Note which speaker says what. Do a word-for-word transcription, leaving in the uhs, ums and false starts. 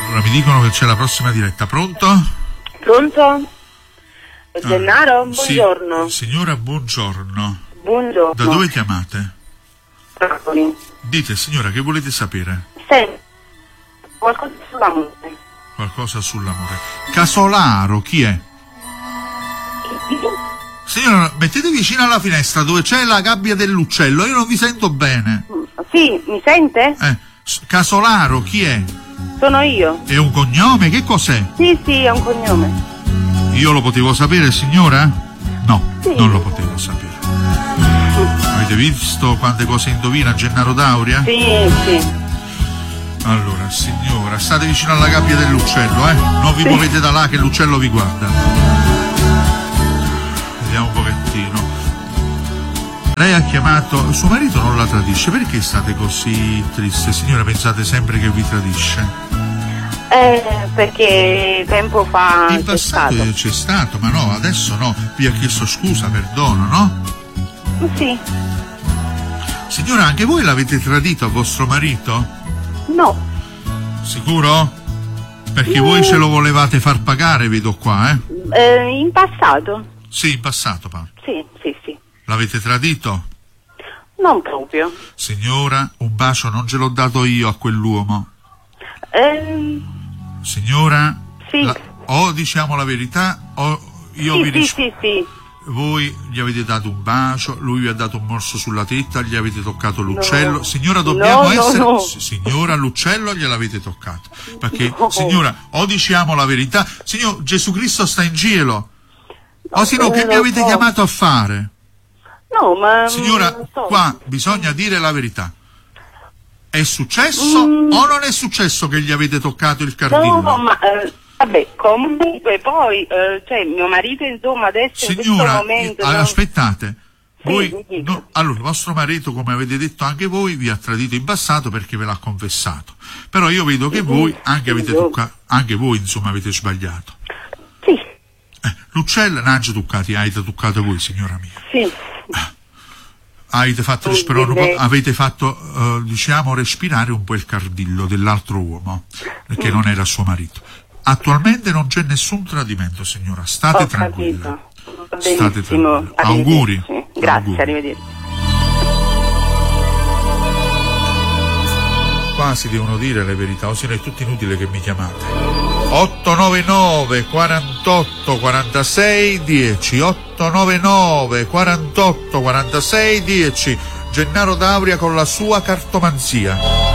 Speaker 1: Allora mi dicono che c'è la prossima diretta. Pronto?
Speaker 2: Pronto? Gennaro,
Speaker 1: ah,
Speaker 2: buongiorno.
Speaker 1: Sì, signora, buongiorno.
Speaker 2: Buongiorno.
Speaker 1: Da dove chiamate?
Speaker 2: Napoli.
Speaker 1: Dite, signora, che volete sapere?
Speaker 2: Senti, qualcosa sull'amore.
Speaker 1: Qualcosa sull'amore. Casolaro, chi è? Signora, mettete vicino alla finestra dove c'è la gabbia dell'uccello, io non vi sento bene.
Speaker 2: Sì, mi sente?
Speaker 1: Eh, Casolaro, chi è?
Speaker 2: Sono io.
Speaker 1: È un cognome? Che cos'è?
Speaker 2: Sì, sì, è un cognome.
Speaker 1: Io lo potevo sapere, signora? No,
Speaker 2: sì.
Speaker 1: Non lo potevo sapere. Avete visto quante cose indovina Gennaro Dauria?
Speaker 2: Sì, sì.
Speaker 1: Allora, signora, state vicino alla gabbia dell'uccello, eh? Non vi
Speaker 2: sì.
Speaker 1: muovete da là che l'uccello vi guarda. Vediamo un pochettino. Lei ha chiamato... Suo marito non la tradisce. Perché state così triste, signora? Pensate sempre che vi tradisce?
Speaker 2: Eh, perché tempo fa
Speaker 1: in passato
Speaker 2: c'è stato.
Speaker 1: c'è stato, ma no, adesso no. Vi ha chiesto scusa, perdono, no?
Speaker 2: Sì.
Speaker 1: Signora, anche voi l'avete tradito a vostro marito?
Speaker 2: No.
Speaker 1: Sicuro? Perché
Speaker 2: Mm.
Speaker 1: voi ce lo volevate far pagare, vedo qua, eh?
Speaker 2: eh in passato?
Speaker 1: Sì, in passato, Paolo.
Speaker 2: Sì, sì, sì.
Speaker 1: L'avete tradito?
Speaker 2: Non proprio.
Speaker 1: Signora, un bacio non ce l'ho dato io a quell'uomo.
Speaker 2: Eh,
Speaker 1: Signora,
Speaker 2: sì.
Speaker 1: la, o diciamo la verità, o io
Speaker 2: sì,
Speaker 1: vi
Speaker 2: sì,
Speaker 1: ris-
Speaker 2: sì, sì.
Speaker 1: Voi gli avete dato un bacio, lui vi ha dato un morso sulla tetta, gli avete toccato l'uccello.
Speaker 2: No.
Speaker 1: Signora, dobbiamo
Speaker 2: no,
Speaker 1: essere...
Speaker 2: No, no.
Speaker 1: Signora, l'uccello gliel'avete toccato. Perché,
Speaker 2: no.
Speaker 1: signora, o diciamo la verità, signor, Gesù Cristo sta in cielo. O se no, che mi avete
Speaker 2: so.
Speaker 1: chiamato a fare?
Speaker 2: No, ma...
Speaker 1: Signora,
Speaker 2: so.
Speaker 1: qua bisogna dire la verità. È successo
Speaker 2: mm.
Speaker 1: o non è successo che gli avete toccato il cardillo?
Speaker 2: No, ma... Eh, vabbè, comunque poi, eh, cioè, mio marito, insomma, adesso
Speaker 1: Signora,
Speaker 2: in questo momento...
Speaker 1: eh,
Speaker 2: no?
Speaker 1: aspettate. Voi,
Speaker 2: sì,
Speaker 1: no, allora, il vostro marito, come avete detto anche voi, vi ha tradito in passato perché ve l'ha confessato. Però io vedo che voi anche avete toccato, anche voi, insomma, avete sbagliato.
Speaker 2: Sì.
Speaker 1: Eh, l'uccello, non ha toccati, avete toccato voi, signora mia.
Speaker 2: Sì.
Speaker 1: Avete fatto, respirare un po', avete fatto uh, diciamo respirare un po' il cardillo dell'altro uomo che mm. non era suo marito. Attualmente non c'è nessun tradimento, signora, state
Speaker 2: Ho
Speaker 1: tranquilla.
Speaker 2: Capito.
Speaker 1: State tranquilla. Auguri.
Speaker 2: Grazie,
Speaker 1: Auguri.
Speaker 2: arrivederci.
Speaker 1: Qua si devono dire le verità, o se no è tutto inutile che mi chiamate. otto nove nove quarantotto quarantasei dieci otto nove nove quarantotto quarantasei dieci Gennaro Dauria con la sua cartomanzia.